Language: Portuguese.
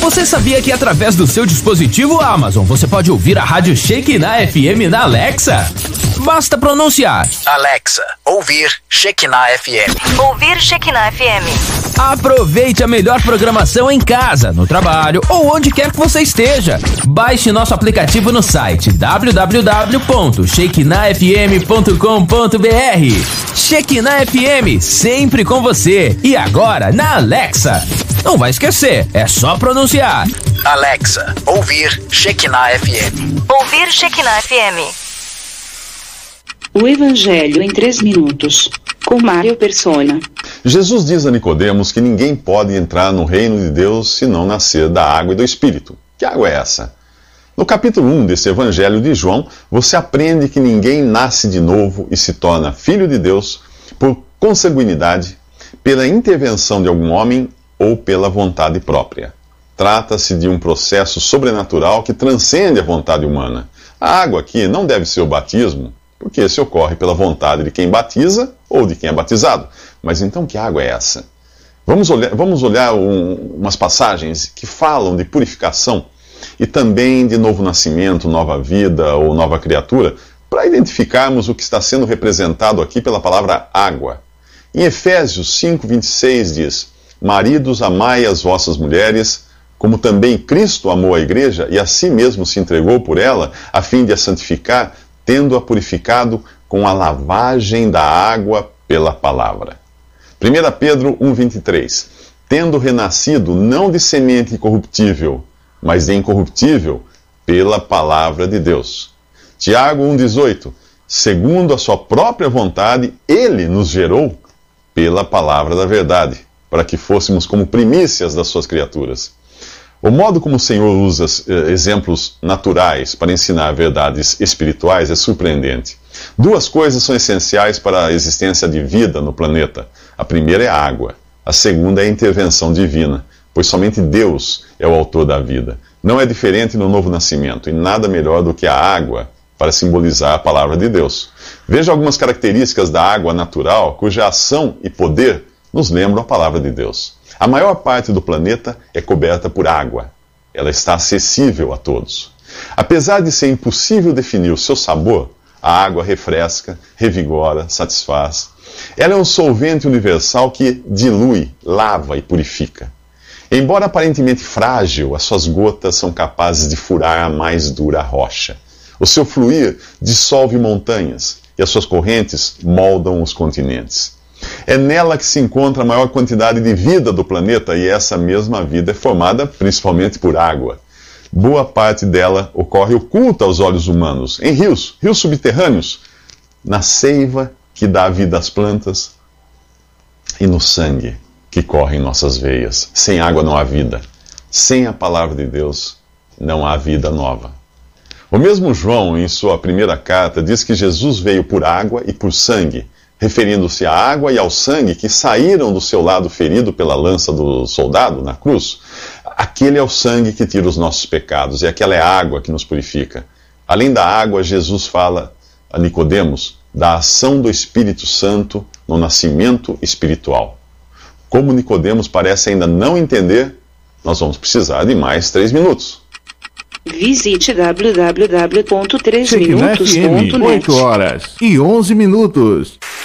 Você sabia que através do seu dispositivo Amazon você pode ouvir a Rádio Shekinah FM na Alexa? Basta pronunciar: Alexa, ouvir Shekinah FM. Ouvir Shekinah FM. Aproveite a melhor programação em casa, no trabalho ou onde quer que você esteja. Baixe nosso aplicativo no site www.shekinahfm.com.br. Shekinah FM, sempre com você. E agora na Alexa. Não vai esquecer, é só pronunciar: Alexa, ouvir Shekinah FM. Ouvir Shekinah FM. O Evangelho em 3 minutos, com Mário Persona. Jesus diz a Nicodemos que ninguém pode entrar no reino de Deus se não nascer da água e do Espírito. Que água é essa? No capítulo 1 desse Evangelho de João, você aprende que ninguém nasce de novo e se torna filho de Deus por consanguinidade, pela intervenção de algum homem ou pela vontade própria. Trata-se de um processo sobrenatural que transcende a vontade humana. A água aqui não deve ser o batismo, porque esse ocorre pela vontade de quem batiza ou de quem é batizado. Mas então que água é essa? Vamos olhar umas passagens que falam de purificação e também de novo nascimento, nova vida ou nova criatura, para identificarmos o que está sendo representado aqui pela palavra água. Em Efésios 5:26 diz: Maridos, amai as vossas mulheres, como também Cristo amou a igreja e a si mesmo se entregou por ela, a fim de a santificar, tendo-a purificado com a lavagem da água pela palavra. 1 Pedro 1:23. Tendo renascido não de semente corruptível, mas de incorruptível, pela palavra de Deus. Tiago 1:18. Segundo a sua própria vontade, ele nos gerou pela palavra da verdade, para que fôssemos como primícias das suas criaturas. O modo como o Senhor usa exemplos naturais para ensinar verdades espirituais é surpreendente. 2 coisas são essenciais para a existência de vida no planeta. A primeira é a água. A segunda é a intervenção divina, pois somente Deus é o autor da vida. Não é diferente no novo nascimento, e nada melhor do que a água para simbolizar a palavra de Deus. Veja algumas características da água natural, cuja ação e poder nos lembram a palavra de Deus. A maior parte do planeta é coberta por água. Ela está acessível a todos. Apesar de ser impossível definir o seu sabor, a água refresca, revigora, satisfaz. Ela é um solvente universal que dilui, lava e purifica. Embora aparentemente frágil, as suas gotas são capazes de furar a mais dura rocha. O seu fluir dissolve montanhas e as suas correntes moldam os continentes. É nela que se encontra a maior quantidade de vida do planeta, e essa mesma vida é formada principalmente por água. Boa parte dela ocorre oculta aos olhos humanos, em rios subterrâneos, na seiva que dá vida às plantas e no sangue que corre em nossas veias. Sem água não há vida. Sem a palavra de Deus não há vida nova. O mesmo João, em sua primeira carta, diz que Jesus veio por água e por sangue, referindo-se à água e ao sangue que saíram do seu lado ferido pela lança do soldado na cruz. Aquele é o sangue que tira os nossos pecados, e aquela é a água que nos purifica. Além da água, Jesus fala a Nicodemos da ação do Espírito Santo no nascimento espiritual. Como Nicodemos parece ainda não entender, nós vamos precisar de mais 3 minutos. Visite www.3minutos.net. 8 horas e 11 minutos.